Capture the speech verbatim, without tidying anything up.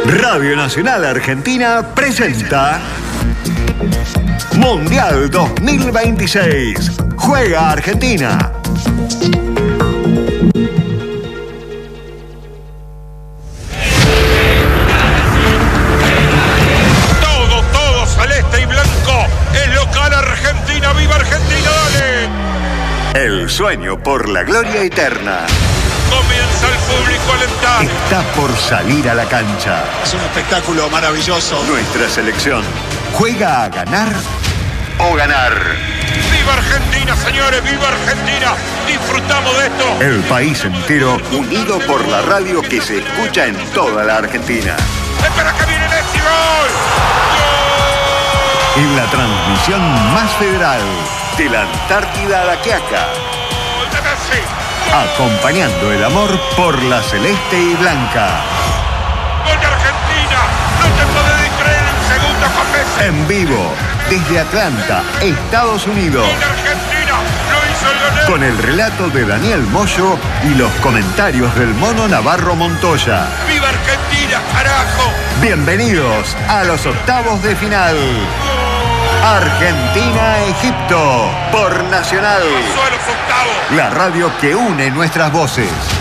Radio Nacional Argentina presenta Mundial dos mil veintiséis. Juega Argentina. Todo, todo celeste y blanco. Es local Argentina. ¡Viva Argentina! ¡Dale! El sueño por la gloria eterna Comienza el público a alentar. está por salir a la cancha. Es un espectáculo maravilloso. Nuestra selección juega a ganar o ganar. ¡Viva Argentina, señores! ¡Viva Argentina! ¡Disfrutamos de esto! El país entero unido por la radio que se escucha en toda la Argentina. ¡Espera que viene Messi! ¡Gol! En la transmisión más federal de la Antártida a la Quiaca. ¡Gol de Messi! Acompañando el amor por la celeste y blanca. ¡Gol de Argentina! ¡No te podés distraer un segundo con Messi! En vivo, desde Atlanta, Estados Unidos. ¡Gol de Argentina! ¡Lo hizo Lionel! Con el relato de Daniel Moyo y los comentarios del Mono Navarro Montoya. ¡Viva Argentina, carajo! Bienvenidos a los octavos de final. Argentina-Egipto por Nacional. Pasó a los octavos. La radio que une nuestras voces.